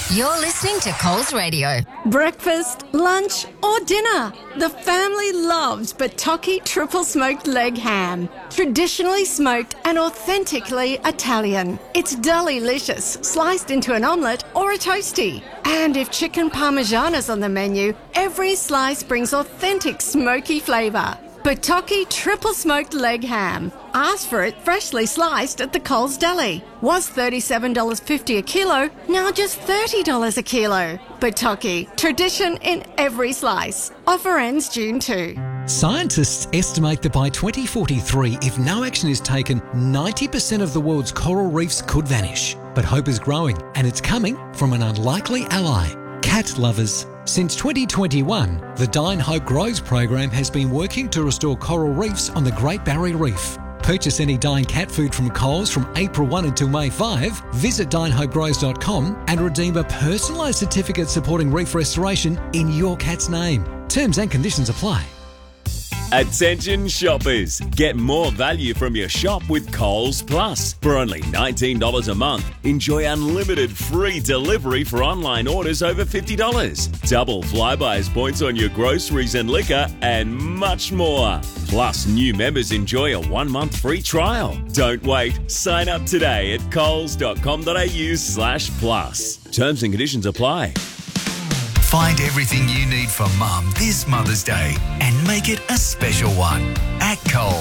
You're listening to Coles Radio. Breakfast, lunch or dinner. The family loves Batocchi triple smoked leg ham. Traditionally smoked and authentically Italian. It's delicious, sliced into an omelette or a toastie. And if chicken parmesan is on the menu, every slice brings authentic smoky flavour. Batocchi triple smoked leg ham. Ask for it freshly sliced at the Coles Deli. Was $37.50 a kilo, now just $30 a kilo. Batocchi, tradition in every slice. Offer ends June 2. Scientists estimate that by 2043, if no action is taken, 90% of the world's coral reefs could vanish. But hope is growing, and it's coming from an unlikely ally: cat lovers. Since 2021, the Dine Hope Grows program has been working to restore coral reefs on the Great Barrier Reef. Purchase any Dine cat food from Coles from April 1 until May 5, visit dinehopegrows.com and redeem a personalised certificate supporting reef restoration in your cat's name. Terms and conditions apply. Attention shoppers, get more value from your shop with Coles Plus. For only $19 a month, enjoy unlimited free delivery for online orders over $50, double Flybuys points on your groceries and liquor, and much more. Plus, new members enjoy a 1-month free trial. Don't wait, sign up today at coles.com.au/plus. Terms and conditions apply. Find everything you need for Mum this Mother's Day and make it a special one at Coles.